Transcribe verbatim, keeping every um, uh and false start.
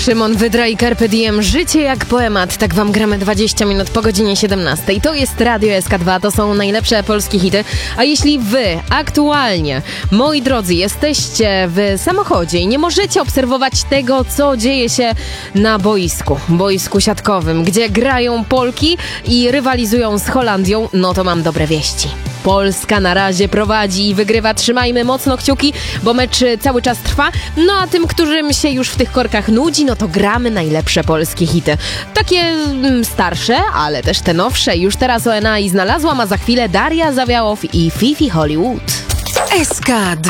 Szymon Wydra i Carpe Diem. Życie jak poemat. Tak wam gramy dwadzieścia minut po godzinie siedemnastej. To jest Radio S K dwa, to są najlepsze polskie hity. A jeśli wy aktualnie, moi drodzy, jesteście w samochodzie i nie możecie obserwować tego, co dzieje się na boisku, boisku siatkowym, gdzie grają Polki i rywalizują z Holandią, no to mam dobre wieści. Polska na razie prowadzi i wygrywa. Trzymajmy mocno kciuki, bo mecz cały czas trwa. No a tym, którym się już w tych korkach nudzi, no to gramy najlepsze polskie hity. Takie mm, starsze, ale też te nowsze. Już teraz O N A i znalazłam, a za chwilę Daria Zawiałow i Fifi Hollywood. S K dwa.